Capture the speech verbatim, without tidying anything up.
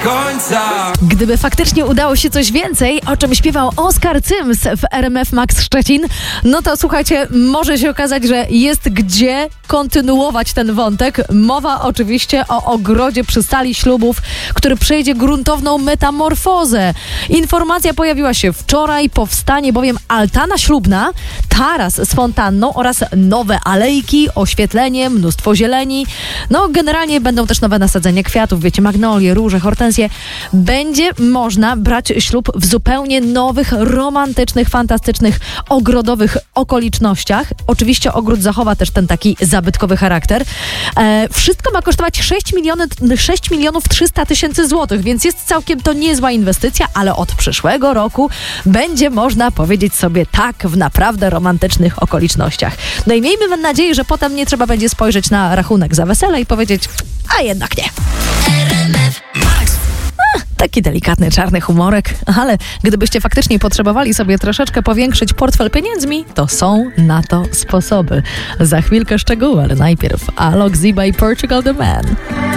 końca. Gdyby faktycznie udało się coś więcej, o czym śpiewał Oskar Cyms w R M F Max Szczecin, no to słuchajcie, może się okazać, że jest gdzie kontynuować ten wątek. Mowa oczywiście o ogrodzie przy sali ślubów, który przejdzie gruntowną metamorfozę. Informacja pojawiła się wczoraj, powstanie bowiem altana ślubna, taras z fontanną oraz nowe alejki, oświetlenie, mnóstwo zieleni. No generalnie będą też nowe nasadzenia kwiatów, wiecie, magnolie, róże, hortensje. Będzie można brać ślub w zupełnie nowych, romantycznych, fantastycznych, ogrodowych okolicznościach. Oczywiście ogród zachowa też ten taki zabytkowy charakter. E, wszystko ma kosztować sześć milionów trzysta tysięcy złotych, więc jest całkiem to niezła inwestycja, ale od przyszłego roku będzie można powiedzieć sobie tak w naprawdę romantycznych okolicznościach. No i miejmy nadzieję, że potem nie trzeba będzie spojrzeć na rachunek za wesele i powiedzieć, a jednak nie. Taki delikatny, czarny humorek, ale gdybyście faktycznie potrzebowali sobie troszeczkę powiększyć portfel pieniędzmi, to są na to sposoby. Za chwilkę szczegóły, ale najpierw Alok Ziba i Portugal The Man.